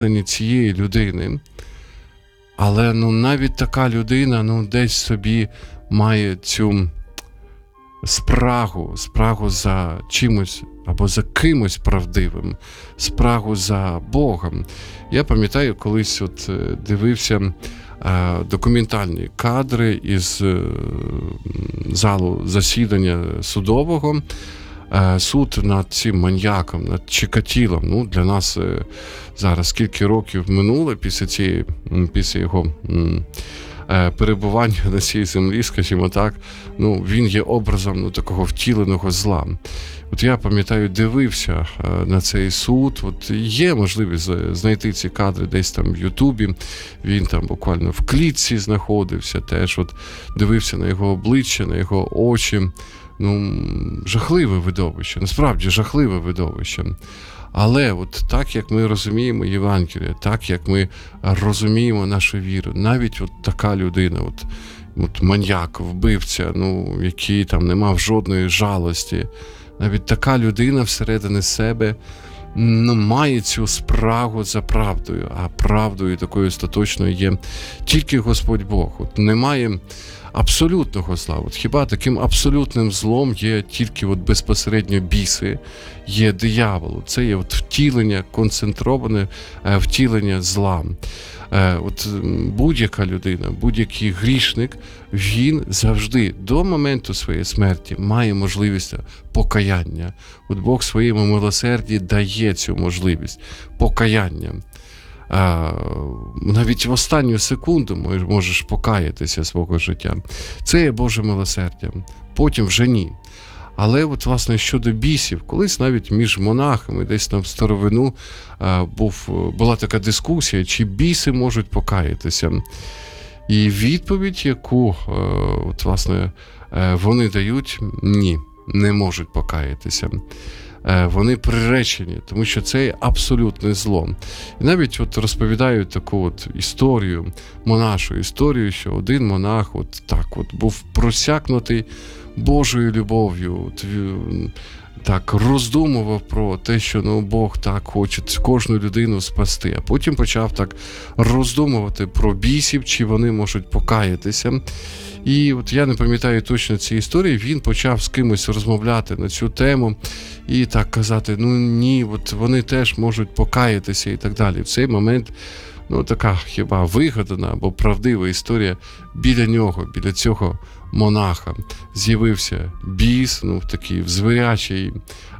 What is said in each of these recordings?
цієї людини, але навіть така людина десь собі має цю спрагу за чимось або за кимось правдивим, спрагу за Богом. Я пам'ятаю, колись дивився документальні кадри із залу засідання судового. Суд над цим маньяком, над Чикатілом. Для нас зараз скільки років минуло після його перебування на цій землі, скажімо так, він є образом такого втіленого зла. Я пам'ятаю, дивився на цей суд. Є можливість знайти ці кадри десь там в Ютубі. Він там буквально в клітці знаходився, теж дивився на його обличчя, на його очі. Жахливе видовище, насправді жахливе видовище. Але так, як ми розуміємо Євангеліє, так, як ми розуміємо нашу віру, навіть така людина, маньяк, вбивця, який там не мав жодної жалості, навіть така людина всередині себе має цю спрагу за правдою, а правдою такою остаточною є тільки Господь Бог. Немає абсолютного зла. Хіба таким абсолютним злом є тільки безпосередньо біси, є диявол. Це є втілення, концентроване втілення зла. Будь-яка людина, будь-який грішник, він завжди до моменту своєї смерті має можливість покаяння. Бог в своєму милосерді дає цю можливість покаяння. Навіть в останню секунду можеш покаятися свого життя. Це є Боже милосердя. Потім вже ні. Але власне, щодо бісів, колись навіть між монахами, десь там в старовину була така дискусія, чи біси можуть покаятися. І відповідь, яку власне, вони дають, ні, не можуть покаятися. Вони приречені, тому що це є абсолютне зло. І навіть розповідають таку історію, монашу історію, що один монах був просякнутий Божою любов'ю, так роздумував про те, що Бог так хоче кожну людину спасти, а потім почав так роздумувати про бісів, чи вони можуть покаятися. І я не пам'ятаю точно цієї історії, він почав з кимось розмовляти на цю тему і так казати, ні, вони теж можуть покаятися і так далі. В цей момент така хіба вигадана або правдива історія біля нього, біля цього монаха з'явився біс, в такій звірячій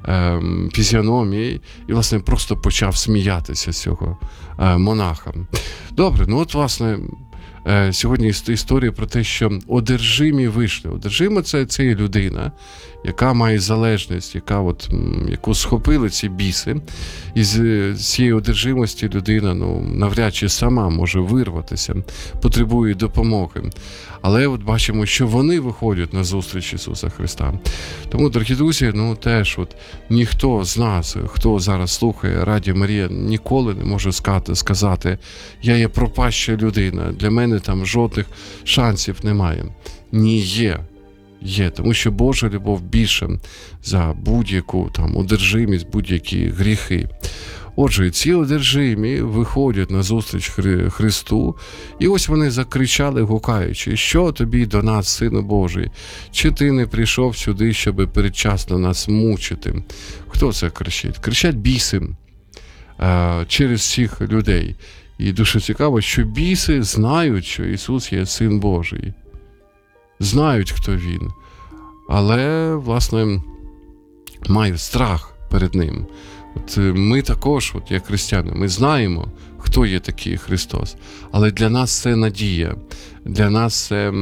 фізіономії, і, власне, просто почав сміятися з цього монаха. Добре, власне, сьогодні історія про те, що одержимі вийшли. Одержима це є людина, яка має залежність, яку схопили ці біси. І з цієї одержимості людина навряд чи сама може вирватися, потребує допомоги. Але бачимо, що вони виходять на зустріч Ісуса Христа. Тому, дорогі друзі, теж ніхто з нас, хто зараз слухає Радіо Марія, ніколи не може сказати, я є пропаща людина, для мене там жодних шансів немає. Ні, є, тому що Божа любов більша за будь-яку одержимість, будь-які гріхи. Отже, ці одержимі виходять на зустріч Христу, і ось вони закричали, гукаючи, що тобі до нас, Сину Божий? Чи ти не прийшов сюди, щоб передчасно нас мучити? Хто це кричить? Кричать біси через всіх людей. І дуже цікаво, що біси знають, що Ісус є Син Божий. Знають, хто Він. Але, власне, мають страх перед Ним. Ми також, як християни, ми знаємо, хто є такий Христос. Але для нас це надія. Для нас це,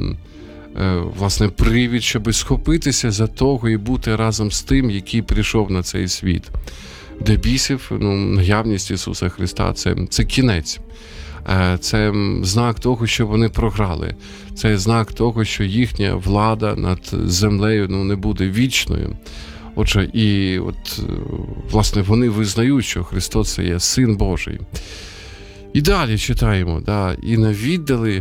власне, привід, щоб схопитися за того і бути разом з тим, який прийшов на цей світ. Для бісів, наявність Ісуса Христа – це кінець. Це знак того, що вони програли. Це знак того, що їхня влада над землею не буде вічною. Отже, і власне, вони визнають, що Христос – це є Син Божий. І далі читаємо, і на віддалі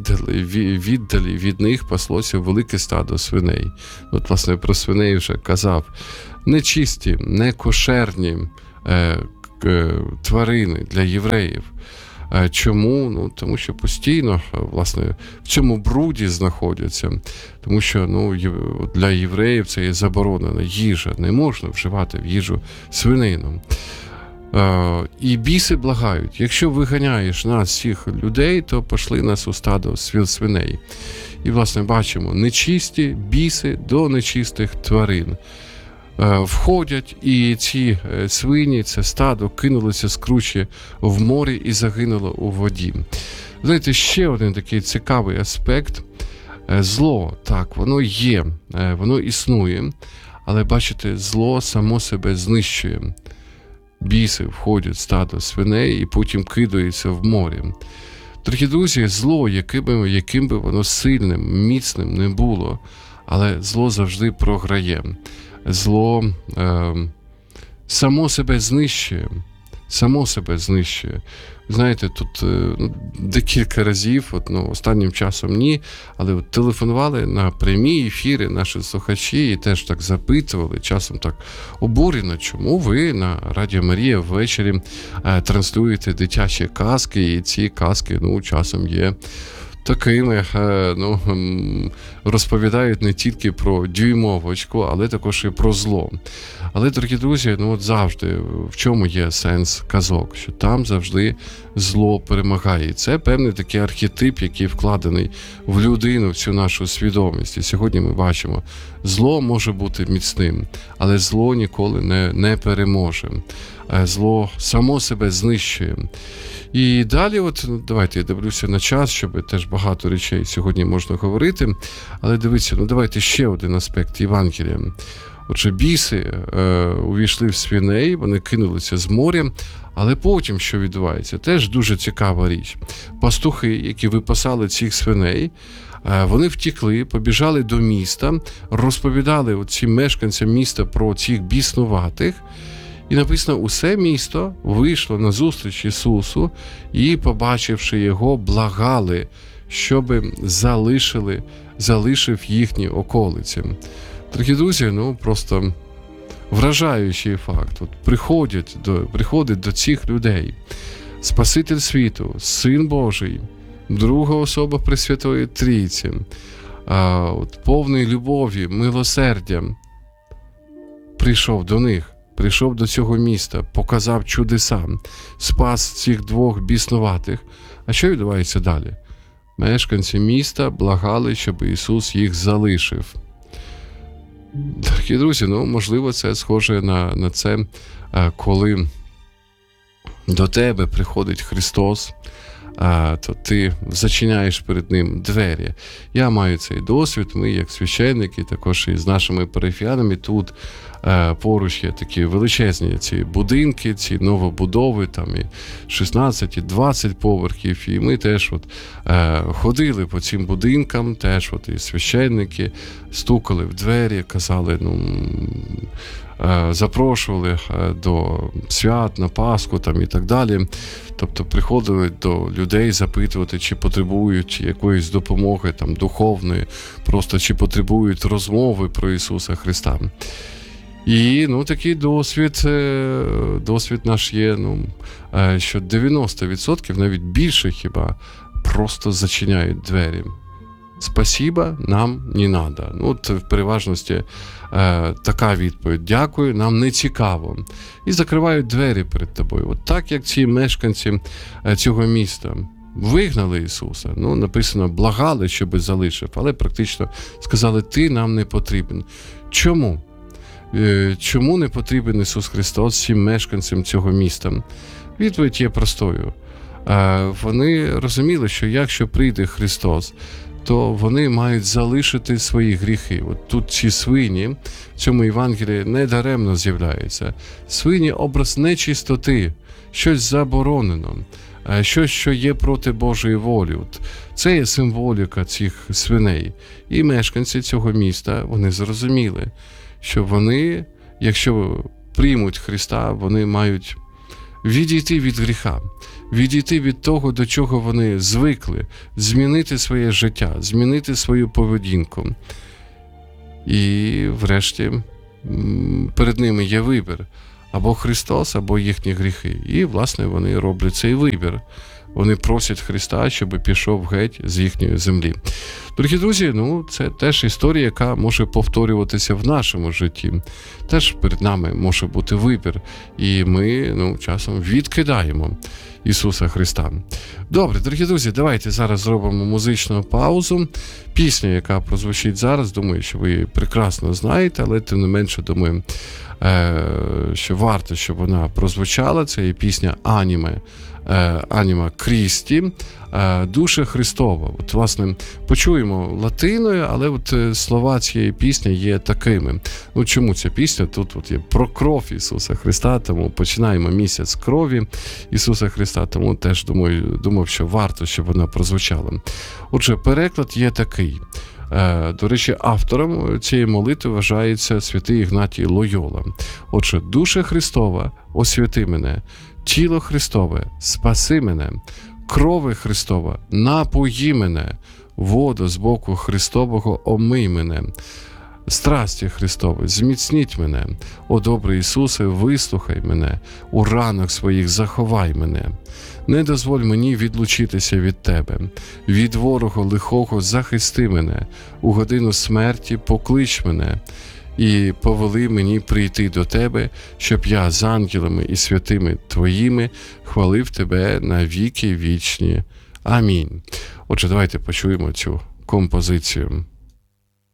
від них паслося велике стадо свиней. Власне, про свиней вже казав. Нечисті, некошерні, тварини для євреїв. Чому? Ну, тому що постійно, власне, в цьому бруді знаходяться. Тому що для євреїв це є заборонена їжа. Не можна вживати в їжу свинину. І біси благають: якщо виганяєш нас, всіх людей, то пошли нас у стадо свиней. І, власне, бачимо, нечисті біси до нечистих тварин входять, і ці свині, це стадо, кинулося з кручі в морі і загинуло у воді. Знаєте, ще один такий цікавий аспект. Зло, так, воно є, воно існує, але, бачите, зло само себе знищує. Біси входять в стадо свиней і потім кидаються в море. Дорогі друзі, зло, яким би воно сильним, міцним не було, але зло завжди програє. Зло само себе знищує. Знаєте, тут декілька разів, останнім часом ні, але телефонували на прямі ефіри наші слухачі і теж так запитували, часом так обурено, чому ви на Радіо Марія ввечері транслюєте дитячі казки, і ці казки, часом є такими, розповідають не тільки про дюймовочку, але також і про зло. Але, дорогі друзі, завжди, в чому є сенс казок? Що там завжди зло перемагає. І це певний такий архетип, який вкладений в людину, в цю нашу свідомість. І сьогодні ми бачимо, зло може бути міцним, але зло ніколи не переможе. Зло само себе знищує. І далі, давайте я дивлюся на час, щоб теж багато речей сьогодні можна говорити, але дивіться, давайте ще один аспект Євангелія. Отже, біси увійшли в свиней, вони кинулися з моря, але потім, що відбувається, теж дуже цікава річ. Пастухи, які випасали цих свиней, вони втікли, побіжали до міста, розповідали цим мешканцям міста про цих біснуватих, і написано, усе місто вийшло на зустріч Ісусу і, побачивши його, благали, щоб залишив їхні околиці. Дорогі друзі, просто вражаючий факт. Приходить до цих людей Спаситель світу, Син Божий, друга особа Пресвятої Трійці, повний любові, милосердя, прийшов до них. Прийшов до цього міста, показав чудеса, спас цих двох біснуватих. А що відбувається далі? Мешканці міста благали, щоб Ісус їх залишив. Дорогі друзі, можливо, це схоже на це, коли до тебе приходить Христос, то ти зачиняєш перед ним двері. Я маю цей досвід, ми, як священники, також і з нашими парафіянами, тут поруч є такі величезні ці будинки, ці новобудови, там і 16, і 20 поверхів, і ми теж ходили по цим будинкам, теж і священники стукали в двері, казали, запрошували до свят на Пасху там і так далі. Тобто приходили до людей запитувати, чи потребують якоїсь допомоги там духовної, просто чи потребують розмови про Ісуса Христа. І такий досвід наш є, що 90%, навіть більше хіба, просто зачиняють двері. Спасіба, нам не надо. В переважності така відповідь: дякую, нам не цікаво. І закривають двері перед тобою. Так, як ці мешканці цього міста вигнали Ісуса. Написано, благали, щоби залишив, але практично сказали, ти нам не потрібен. Чому? Чому не потрібен Ісус Христос всім мешканцям цього міста? Відповідь є простою. Вони розуміли, що якщо прийде Христос, то вони мають залишити свої гріхи. Тут ці свині в цьому Євангелії не даремно з'являються. Свині – образ нечистоти, щось заборонено, щось, що є проти Божої волі. Це є символіка цих свиней. І мешканці цього міста, вони зрозуміли, що вони, якщо приймуть Христа, вони мають відійти від гріха, відійти від того, до чого вони звикли, змінити своє життя, змінити свою поведінку. І врешті перед ними є вибір: або Христос, або їхні гріхи. І, власне, вони роблять цей вибір. Вони просять Христа, щоб пішов геть з їхньої землі. Дорогі друзі, це теж історія, яка може повторюватися в нашому житті. Теж перед нами може бути вибір. І ми, часом відкидаємо Ісуса Христа. Добре, дорогі друзі, давайте зараз зробимо музичну паузу. Пісня, яка прозвучить зараз, думаю, що ви її прекрасно знаєте, але тим не менше, думаю, що варто, щоб вона прозвучала. Це є пісня Аніма Крісті, Душа Христова. От, власне, почуємо латиною, але от слова цієї пісні є такими. Чому ця пісня? Тут є про кров Ісуса Христа, тому починаємо місяць крові Ісуса Христа, тому теж думав, що варто, щоб вона прозвучала. Отже, переклад є такий. До речі, автором цієї молитви вважається святий Ігнатій Лойола. Отже, душа Христова, освяти мене, тіло Христове, спаси мене, крови Христова, напої мене, воду з боку Христового омий мене, страсті Христові, зміцніть мене, о добрий Ісусе, вислухай мене, у ранах своїх заховай мене. Не дозволь мені відлучитися від Тебе, від ворога лихого захисти мене, у годину смерті поклич мене, і повели мені прийти до Тебе, щоб я з ангелами і святими Твоїми хвалив Тебе на віки вічні. Амінь. Отже, давайте почуємо цю композицію.